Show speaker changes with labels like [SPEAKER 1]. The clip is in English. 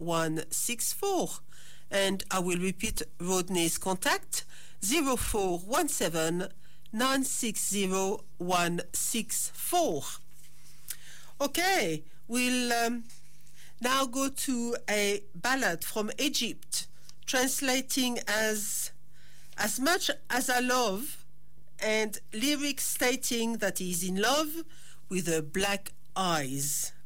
[SPEAKER 1] 164. And I will repeat Rodney's contact 0417 960 164. Okay, we'll now go to a ballad from Egypt, translating as much as I love, and lyrics stating that he is in love with her black eyes.